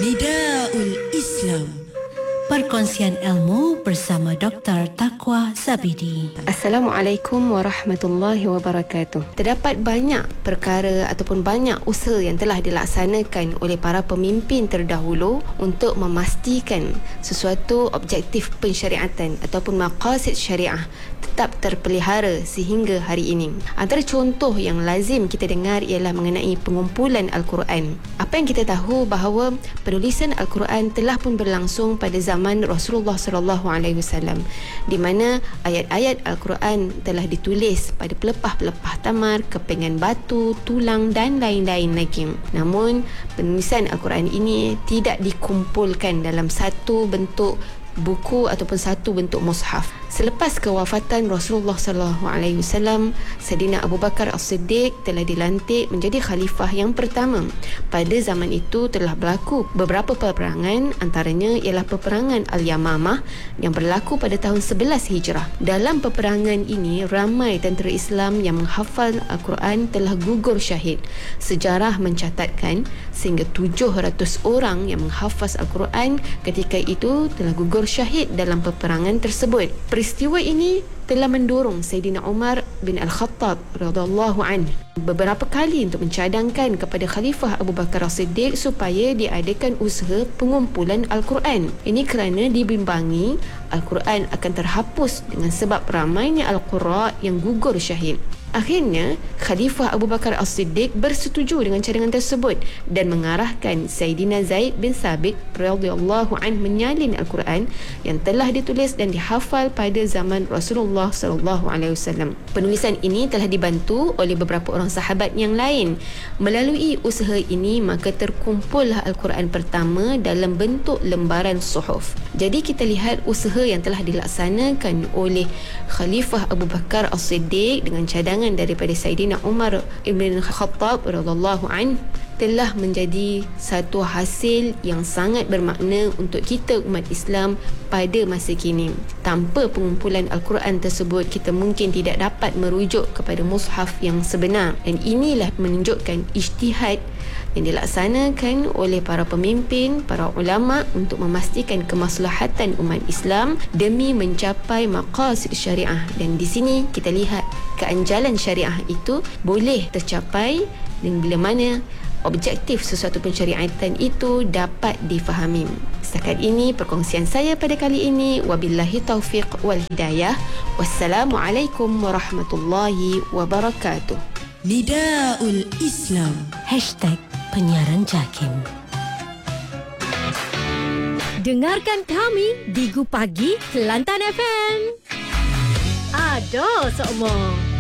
Nidaul Islam, perkongsian ilmu bersama Dr. Taqwa Zabidi. Assalamualaikum warahmatullahi wabarakatuh. Terdapat banyak perkara ataupun banyak usaha yang telah dilaksanakan oleh para pemimpin terdahulu untuk memastikan sesuatu objektif pensyariatan ataupun maqasid syariah tetap terpelihara sehingga hari ini. Antara contoh yang lazim kita dengar ialah mengenai pengumpulan Al-Quran. Apa yang kita tahu bahawa penulisan Al-Quran telah pun berlangsung pada zaman Rasulullah SAW, di mana ayat-ayat Al-Quran telah ditulis pada pelepah-pelepah tamar, kepengan batu, tulang dan lain-lain lagi. Namun penulisan Al-Quran ini tidak dikumpulkan dalam satu bentuk buku ataupun satu bentuk mushaf. Selepas kewafatan Rasulullah SAW, Saidina Abu Bakar As-Siddiq telah dilantik menjadi khalifah yang pertama. Pada zaman itu telah berlaku beberapa peperangan, antaranya ialah peperangan Al-Yamamah yang berlaku pada tahun 11 Hijrah. Dalam peperangan ini, ramai tentera Islam yang menghafal Al-Quran telah gugur syahid. Sejarah mencatatkan sehingga 700 orang yang menghafaz Al-Quran ketika itu telah gugur syahid dalam peperangan tersebut. Peristiwa ini telah mendorong Saidina Umar bin Al-Khattab radhiyallahu anhu beberapa kali untuk mencadangkan kepada Khalifah Abu Bakar As-Siddiq supaya diadakan usaha pengumpulan Al-Quran. Ini kerana dibimbangi Al-Quran akan terhapus dengan sebab ramainya Al-Qurra yang gugur syahid. Akhirnya, Khalifah Abu Bakar As-Siddiq bersetuju dengan cadangan tersebut dan mengarahkan Saidina Zaid bin Thabit radhiyallahu anhu menyalin Al-Quran yang telah ditulis dan dihafal pada zaman Rasulullah SAW. Penulisan ini telah dibantu oleh beberapa orang sahabat yang lain. Melalui usaha ini, maka terkumpullah Al-Quran pertama dalam bentuk lembaran suhuf. Jadi kita lihat usaha yang telah dilaksanakan oleh Khalifah Abu Bakar As-Siddiq dengan cadangan daripada Saidina Umar ibn Khattab radhiyallahu anhu telah menjadi satu hasil yang sangat bermakna untuk kita umat Islam pada masa kini. Tanpa pengumpulan Al-Quran tersebut, kita mungkin tidak dapat merujuk kepada mushaf yang sebenar. Dan inilah menunjukkan ijtihad yang dilaksanakan oleh para pemimpin, para ulama untuk memastikan kemaslahatan umat Islam demi mencapai maqasid syariah. Dan di sini kita lihat keanjalan syariah itu boleh tercapai dan bila mana objektif sesuatu pensyariatan itu dapat difahami. Setakat ini perkongsian saya pada kali ini. Wabillahi taufiq wal hidayah. Wassalamualaikum warahmatullahi wabarakatuh. Nidaul Islam, #penyiaran JAKIM. Dengarkan kami di Gu Pagi Kelantan FM. Ada semua.